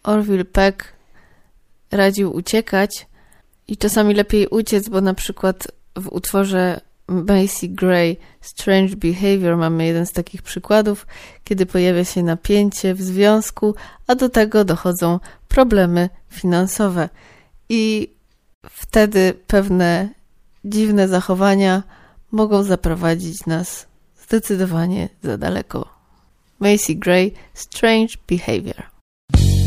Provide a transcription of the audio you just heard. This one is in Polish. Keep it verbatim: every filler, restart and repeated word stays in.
Orville Peck radził uciekać i czasami lepiej uciec, bo na przykład w utworze Macy Gray Strange Behavior mamy jeden z takich przykładów, kiedy pojawia się napięcie w związku, a do tego dochodzą problemy finansowe i wtedy pewne dziwne zachowania mogą zaprowadzić nas zdecydowanie za daleko. Macy Gray Strange Behavior.